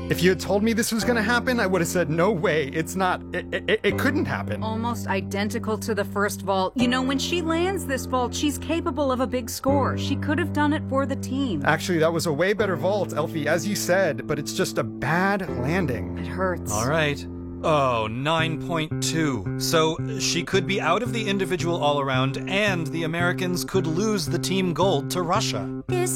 If you had told me this was gonna happen, I would have said, no way, it's not, it couldn't happen. Almost identical to the first vault. You know, when she lands this vault, she's capable of a big score. She could have done it for the team. Actually, that was a way better vault, Elfie, as you said, but it's just a bad landing. It hurts. All right. Oh, 9.2. So she could be out of the individual all-around, and the Americans could lose the team gold to Russia. This